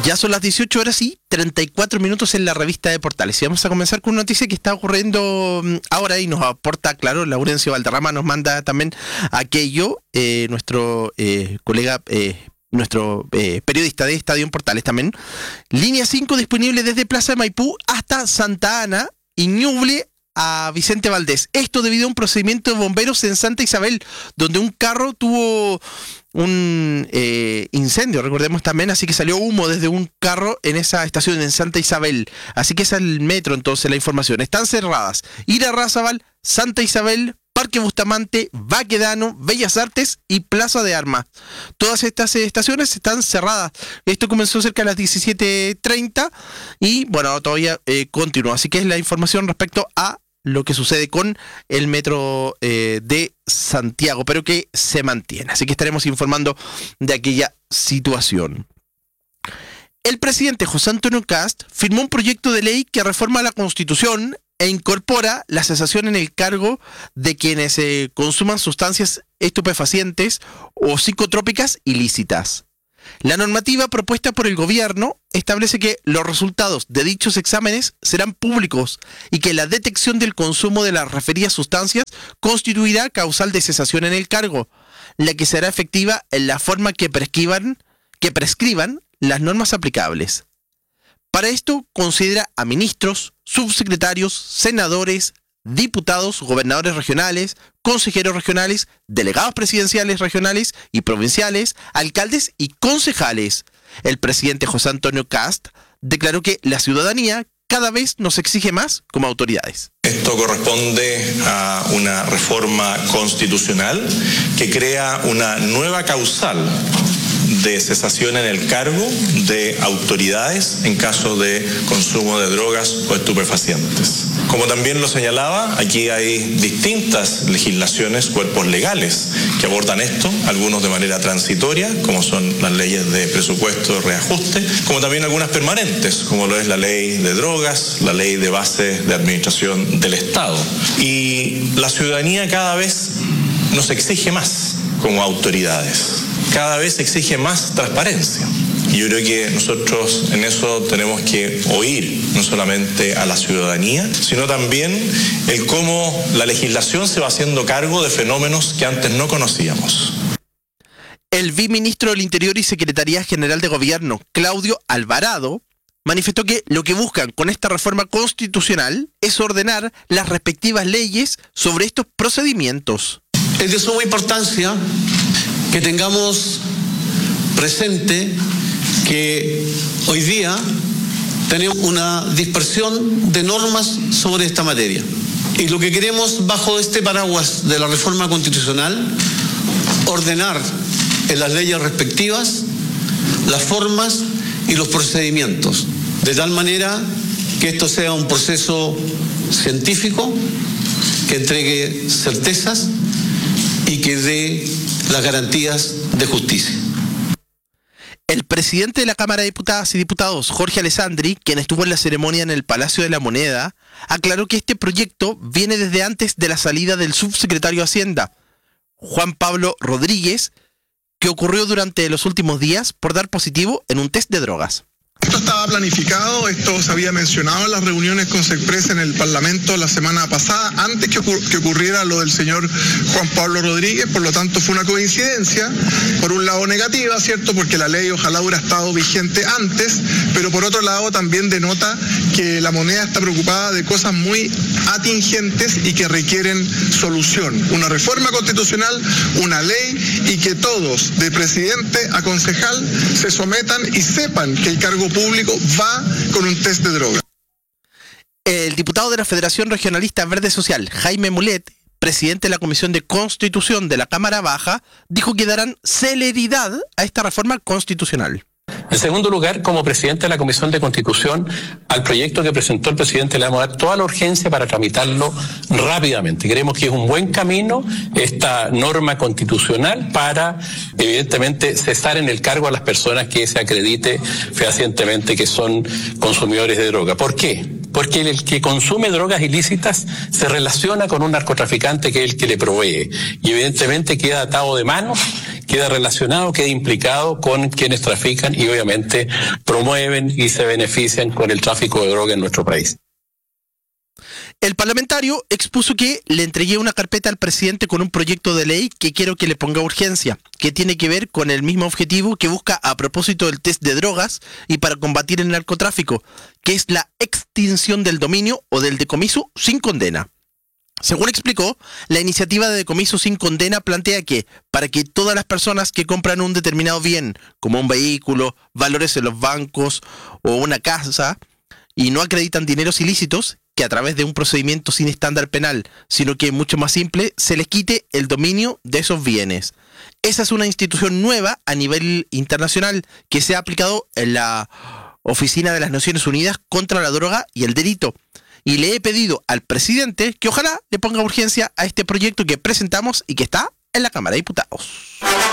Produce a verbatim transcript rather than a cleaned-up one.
Ya son las dieciocho horas y treinta y cuatro minutos en la revista de Portales. Y vamos a comenzar con una noticia que está ocurriendo ahora y nos aporta, claro, Laurencio Valderrama nos manda también aquello, eh, nuestro eh, colega, eh, nuestro eh, periodista de Estadio en Portales también. Línea cinco disponible desde Plaza de Maipú hasta Santa Ana y Ñuble a Vicente Valdés. Esto debido a un procedimiento de bomberos en Santa Isabel, donde un carro tuvo un eh, incendio, recordemos también, así que salió humo desde un carro en esa estación en Santa Isabel. Así que es el metro, entonces, la información. Están cerradas Irarrázaval, Santa Isabel, Parque Bustamante, Baquedano, Bellas Artes y Plaza de Armas. Todas estas estaciones están cerradas. Esto comenzó cerca de las diecisiete treinta y, bueno, todavía eh, continúa. Así que es la información respecto a lo que sucede con el metro eh, de Santiago, pero que se mantiene. Así que estaremos informando de aquella situación. El presidente José Antonio Kast firmó un proyecto de ley que reforma la Constitución e incorpora la cesación en el cargo de quienes eh, consuman sustancias estupefacientes o psicotrópicas ilícitas. La normativa propuesta por el gobierno establece que los resultados de dichos exámenes serán públicos y que la detección del consumo de las referidas sustancias constituirá causal de cesación en el cargo, la que será efectiva en la forma que prescriban, que prescriban las normas aplicables. Para esto considera a ministros, subsecretarios, senadores, diputados, gobernadores regionales, consejeros regionales, delegados presidenciales regionales y provinciales, alcaldes y concejales. El presidente José Antonio Kast declaró que la ciudadanía cada vez nos exige más como autoridades. Esto corresponde a una reforma constitucional que crea una nueva causal de cesación en el cargo de autoridades en caso de consumo de drogas o estupefacientes. Como también lo señalaba, aquí hay distintas legislaciones, cuerpos legales que abordan esto, algunos de manera transitoria, como son las leyes de presupuesto, reajuste, como también algunas permanentes, como lo es la ley de drogas, la ley de base de administración del Estado. Y la ciudadanía cada vez nos exige más como autoridades. Cada vez exige más transparencia. Y yo creo que nosotros en eso tenemos que oír no solamente a la ciudadanía, sino también el cómo la legislación se va haciendo cargo de fenómenos que antes no conocíamos. El viceministro del Interior y Secretaría General de Gobierno, Claudio Alvarado, manifestó que lo que buscan con esta reforma constitucional es ordenar las respectivas leyes sobre estos procedimientos. Es de suma importancia que tengamos presente que hoy día tenemos una dispersión de normas sobre esta materia. Y lo que queremos bajo este paraguas de la reforma constitucional, ordenar en las leyes respectivas las formas y los procedimientos, de tal manera que esto sea un proceso científico, que entregue certezas y que dé las garantías de justicia. El presidente de la Cámara de Diputadas y Diputados, Jorge Alessandri, quien estuvo en la ceremonia en el Palacio de la Moneda, aclaró que este proyecto viene desde antes de la salida del subsecretario de Hacienda, Juan Pablo Rodríguez, que ocurrió durante los últimos días por dar positivo en un test de drogas. Esto estaba planificado, esto se había mencionado en las reuniones con SECPRES en el Parlamento la semana pasada, antes que, ocur- que ocurriera lo del señor Juan Pablo Rodríguez, por lo tanto fue una coincidencia, por un lado negativa, ¿cierto?, porque la ley ojalá hubiera estado vigente antes, pero por otro lado también denota que la moneda está preocupada de cosas muy atingentes y que requieren solución. Una reforma constitucional, una ley y que todos, de presidente a concejal, se sometan y sepan que el cargo público va con un test de droga. El diputado de la Federación Regionalista Verde Social, Jaime Mulet, presidente de la Comisión de Constitución de la Cámara Baja, dijo que darán celeridad a esta reforma constitucional. En segundo lugar, como presidente de la Comisión de Constitución, al proyecto que presentó el presidente le vamos a dar toda la urgencia para tramitarlo rápidamente. Creemos que es un buen camino esta norma constitucional para, evidentemente, cesar en el cargo a las personas que se acredite fehacientemente que son consumidores de droga. ¿Por qué? Porque el que consume drogas ilícitas se relaciona con un narcotraficante que es el que le provee y evidentemente queda atado de manos, queda relacionado, queda implicado con quienes trafican y obviamente promueven y se benefician con el tráfico de droga en nuestro país. El parlamentario expuso que le entregué una carpeta al presidente con un proyecto de ley que quiero que le ponga urgencia, que tiene que ver con el mismo objetivo que busca a propósito del test de drogas y para combatir el narcotráfico, que es la extinción del dominio o del decomiso sin condena. Según explicó, la iniciativa de decomiso sin condena plantea que, para que todas las personas que compran un determinado bien, como un vehículo, valores en los bancos o una casa, y no acreditan dineros ilícitos, que a través de un procedimiento sin estándar penal, sino que mucho más simple, se les quite el dominio de esos bienes. Esa es una institución nueva a nivel internacional que se ha aplicado en la Oficina de las Naciones Unidas contra la Droga y el Delito. Y le he pedido al presidente que ojalá le ponga urgencia a este proyecto que presentamos y que está en la Cámara de Diputados.